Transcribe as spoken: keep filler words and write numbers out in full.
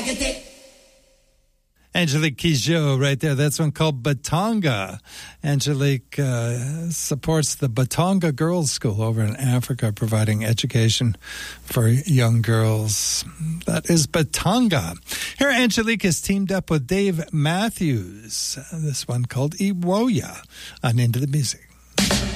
Angelique Kidjo right there. That's one called Batanga. Angelique uh, supports the Batanga Girls School over in Africa, providing education for young girls. That is Batanga. Here, Angelique has teamed up with Dave Matthews. This one called Iwoya on Into the Music.